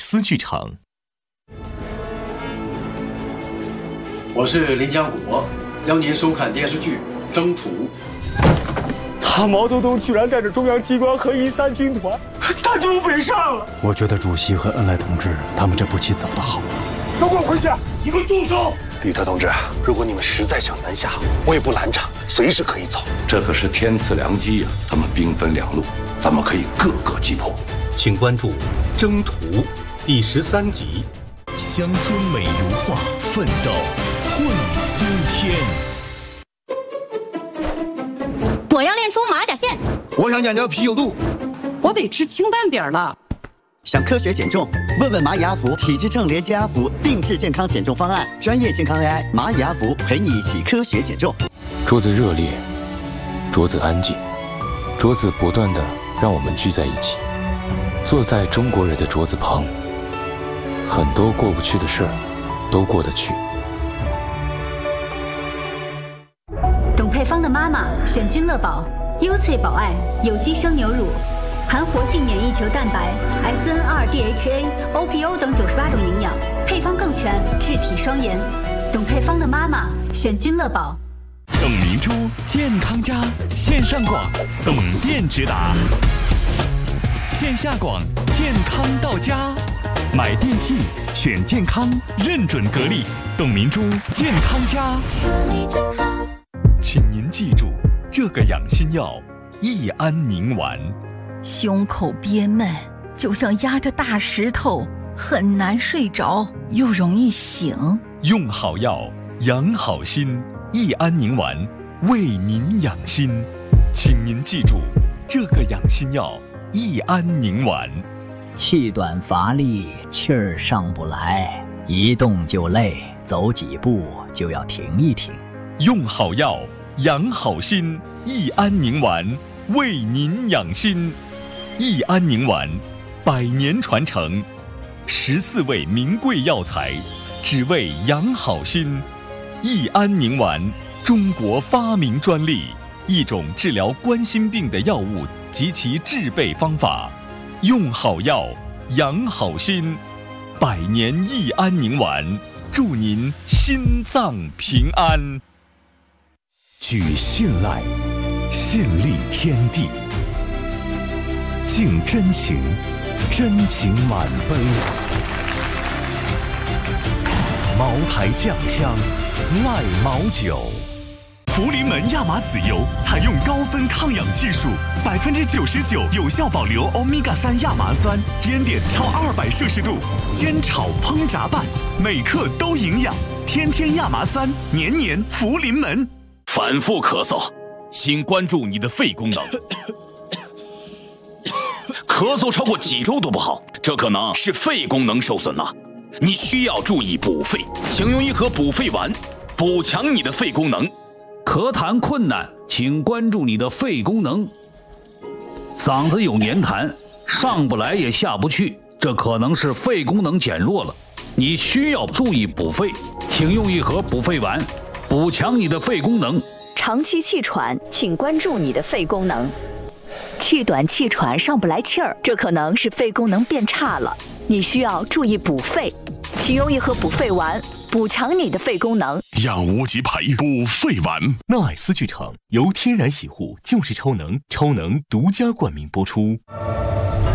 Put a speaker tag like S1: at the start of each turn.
S1: 斯剧场。
S2: 我是临江国，邀您收看电视剧《征途》。
S3: 他毛泽东居然带着中央机关和13军团，他就北上了。
S4: 我觉得主席和恩来同志他们这步棋走得好。
S3: 都给我回去！你给我住手！
S5: 李特同志，如果你们实在想南下，我也不拦着，随时可以走。
S6: 这可是天赐良机呀！他们兵分两路，咱们可以各个击破。
S1: 请关注《征途》第13集。乡村美如画，奋斗会修天。
S7: 我要练出马甲线。
S8: 我想减掉啤酒肚。
S9: 我得吃清淡点了。
S10: 想科学减重？问问蚂蚁阿福体质秤连接阿福定制健康减重方案，专业健康 AI 蚂蚁阿福陪你一起科学减重。
S11: 桌子热烈，桌子安静，桌子不断的让我们聚在一起，坐在中国人的桌子旁，很多过不去的事儿都过得去。
S7: 董佩芳的妈妈选君乐宝，优萃宝爱有机生牛乳，含活性免疫球蛋白、SN2、DHA、OPO 等98种营养，配方更全，治体双颜。董佩芳的妈妈选君乐宝。
S1: 董明珠健康家线上广，董店直达；线下广，健康到家。买电器选健康，认准格力，董明珠健康家。请您记住这个养心药：益安宁丸。
S12: 胸口憋闷，就像压着大石头，很难睡着，又容易醒。
S1: 用好药，养好心。益安宁丸为您养心，请您记住这个养心药：益安宁丸。
S13: 气短乏力，气儿上不来，一动就累，走几步就要停一停。
S1: 用好药，养好心。益安宁丸为您养心。益安宁丸100年传承，14味名贵药材，只为养好心。益安宁丸，中国发明专利，一种治疗冠心病的药物及其制备方法。用好药，养好心。100年益安宁丸，祝您心脏平安。
S14: 举信赖，信立天地。敬真情，真情满杯。茅台酱香，赖茅酒。
S1: 福临门亚麻籽油采用高分抗氧技术，99%有效保留欧米伽3亚麻酸，烟点超200摄氏度，煎炒烹炸拌，每克都营养。天天亚麻酸，年年福临门。
S15: 反复咳嗽，请关注你的肺功能。咳嗽超过几周都不好，这可能是肺功能受损了。你需要注意补肺，请用一盒补肺丸，补强你的肺功能。
S16: 咳痰困难，请关注你的肺功能。嗓子有黏痰，上不来也下不去，这可能是肺功能减弱了。你需要注意补肺，请用一盒补肺丸，补强你的肺功能。
S17: 长期气喘，请关注你的肺功能。气短气喘上不来气儿，这可能是肺功能变差了，你需要注意补肺，请用一盒补肺丸，补强你的肺功能。
S1: 养无极培补肺丸。纳爱斯剧场由天然洗护就是超能，超能独家冠名播出。